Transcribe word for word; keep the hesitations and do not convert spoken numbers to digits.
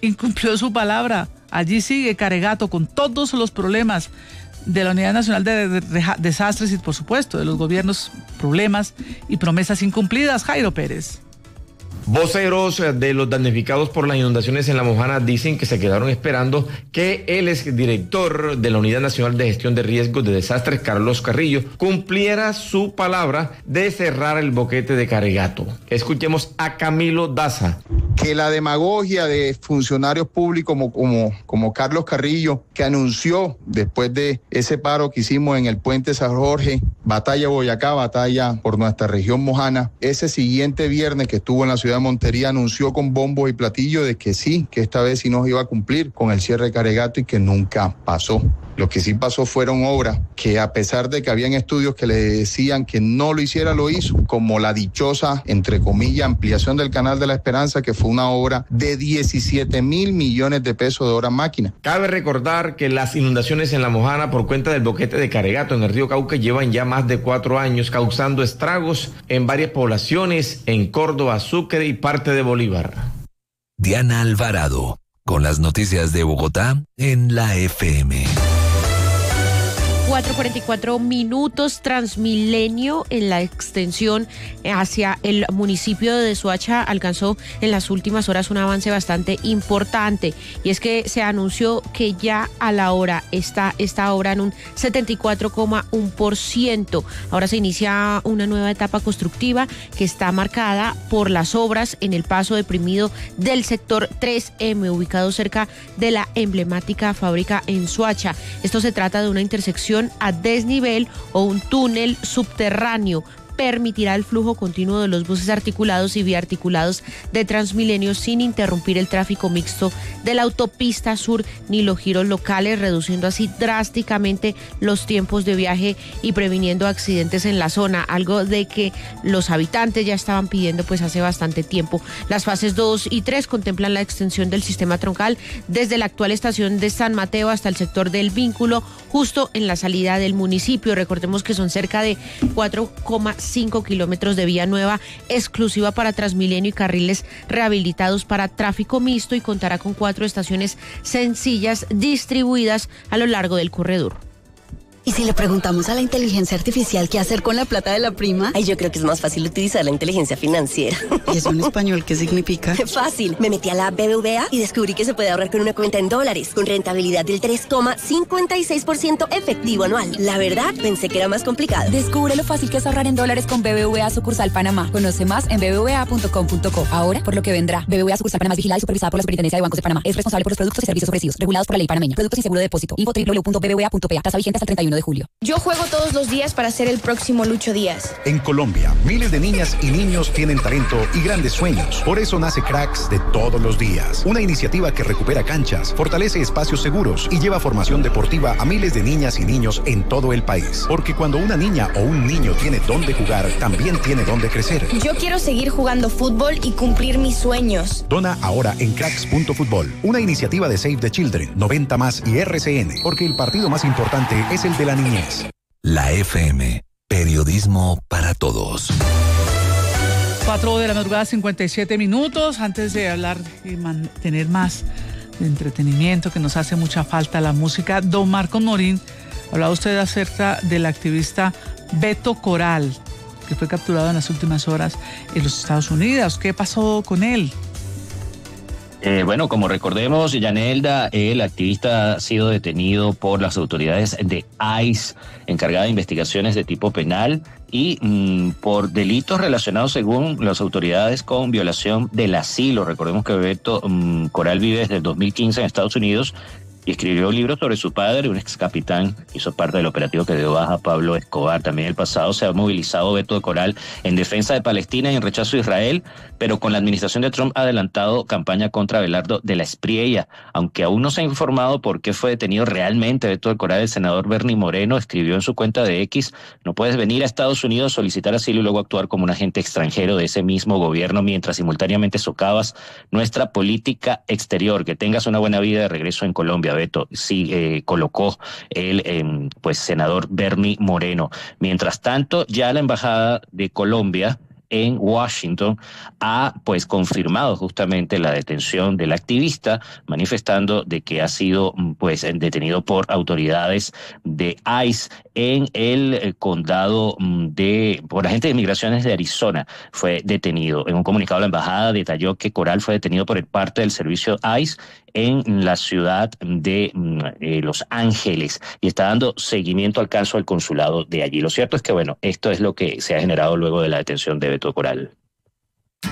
incumplió su palabra. Allí sigue Caregato con todos los problemas de la Unidad Nacional de Desastres y, por supuesto, de los gobiernos, problemas y promesas incumplidas. Jairo Pérez. Voceros de los damnificados por las inundaciones en La Mojana dicen que se quedaron esperando que el exdirector de la Unidad Nacional de Gestión de Riesgos de Desastres, Carlos Carrillo, cumpliera su palabra de cerrar el boquete de Caregato. Escuchemos a Camilo Daza. Que la demagogia de funcionarios públicos como, como, como Carlos Carrillo, que anunció después de ese paro que hicimos en el puente San Jorge, batalla Boyacá, batalla por nuestra región mojana, ese siguiente viernes que estuvo en la ciudad de Montería anunció con bombo y platillo de que sí, que esta vez sí nos iba a cumplir con el cierre de Caregato y que nunca pasó. Lo que sí pasó fueron obras que, a pesar de que habían estudios que le decían que no lo hiciera, lo hizo, como la dichosa, entre comillas, ampliación del Canal de la Esperanza, que fue una obra de diecisiete mil millones de pesos de obra máquina. Cabe recordar que las inundaciones en La Mojana por cuenta del boquete de Caregato en el río Cauca llevan ya más de cuatro años, causando estragos en varias poblaciones en Córdoba, Sucre y parte de Bolívar. Diana Alvarado, con las noticias de Bogotá en la F M. cuatro cuarenta y cuatro minutos. Transmilenio en la extensión hacia el municipio de Soacha alcanzó en las últimas horas un avance bastante importante, y es que se anunció que ya a la hora está esta obra en un setenta y cuatro coma uno por ciento. Ahora se inicia una nueva etapa constructiva que está marcada por las obras en el paso deprimido del sector tres eme, ubicado cerca de la emblemática fábrica en Soacha. Esto se trata de una intersección a desnivel o un túnel subterráneo. Permitirá el flujo continuo de los buses articulados y biarticulados de Transmilenio sin interrumpir el tráfico mixto de la autopista sur ni los giros locales, reduciendo así drásticamente los tiempos de viaje y previniendo accidentes en la zona, algo de que los habitantes ya estaban pidiendo pues hace bastante tiempo. Las fases dos y tres contemplan la extensión del sistema troncal desde la actual estación de San Mateo hasta el sector del Vínculo, justo en la salida del municipio. Recordemos que son cerca de cuatro coma cinco kilómetros de vía nueva exclusiva para Transmilenio y carriles rehabilitados para tráfico mixto, y contará con cuatro estaciones sencillas distribuidas a lo largo del corredor. ¿Y si le preguntamos a la inteligencia artificial qué hacer con la plata de la prima? Ay, yo creo que es más fácil utilizar la inteligencia financiera. ¿Y eso en español qué significa? Fácil. Me metí a la B B V A y descubrí que se puede ahorrar con una cuenta en dólares, con rentabilidad del tres coma cincuenta y seis por ciento efectivo anual. La verdad, pensé que era más complicado. Descubre lo fácil que es ahorrar en dólares con B B V A Sucursal Panamá. Conoce más en b b v a punto com punto co. Ahora, por lo que vendrá. B B V A Sucursal Panamá es vigilada y supervisada por la Superintendencia de Bancos de Panamá. Es responsable por los productos y servicios ofrecidos, regulados por la ley panameña. Productos y seguro de depósito. Info doble u doble u doble u punto b b v a punto p a. Tasa vigente hasta el treinta y uno de julio. Yo juego todos los días para ser el próximo Lucho Díaz. En Colombia, miles de niñas y niños tienen talento y grandes sueños. Por eso nace Cracks de todos los días. Una iniciativa que recupera canchas, fortalece espacios seguros y lleva formación deportiva a miles de niñas y niños en todo el país. Porque cuando una niña o un niño tiene dónde jugar, también tiene dónde crecer. Yo quiero seguir jugando fútbol y cumplir mis sueños. Dona ahora en cracks punto fútbol. Una iniciativa de Save the Children, noventa más y R C N. Porque el partido más importante es el de la niñez. La F M, periodismo para todos. Cuatro de la madrugada, cincuenta y siete minutos. Antes de hablar y man- tener más de entretenimiento, que nos hace mucha falta la música, don Marcos Morín, hablaba usted acerca del activista Beto Coral, que fue capturado en las últimas horas en los Estados Unidos. ¿Qué pasó con él? Eh, bueno, como recordemos, Yanelda, el activista ha sido detenido por las autoridades de ICE, encargada de investigaciones de tipo penal, y mmm, por delitos relacionados, según las autoridades, con violación del asilo. Recordemos que Beto mmm, Coral vive desde el dos mil quince en Estados Unidos y escribió un libro sobre su padre, un ex capitán, hizo parte del operativo que dio baja a Pablo Escobar. También en el pasado se ha movilizado Beto Coral en defensa de Palestina y en rechazo a Israel, pero con la administración de Trump ha adelantado campaña contra Abelardo de la Espriella. Aunque aún no se ha informado por qué fue detenido realmente Beto Coral, el senador Bernie Moreno escribió en su cuenta de X: no puedes venir a Estados Unidos, solicitar asilo y luego actuar como un agente extranjero de ese mismo gobierno mientras simultáneamente socavas nuestra política exterior. Que tengas una buena vida de regreso en Colombia, Beto. Sí, eh, colocó el eh, pues senador Bernie Moreno. Mientras tanto, ya la embajada de Colombia en Washington ha pues confirmado justamente la detención del activista, manifestando de que ha sido pues detenido por autoridades de ICE en el eh, condado de, por agentes de migraciones de Arizona. Fue detenido. En un comunicado la embajada detalló que Coral fue detenido por parte del servicio ICE en la ciudad de eh, Los Ángeles y está dando seguimiento al caso al consulado de allí. Lo cierto es que, bueno, esto es lo que se ha generado luego de la detención de Beto Coral.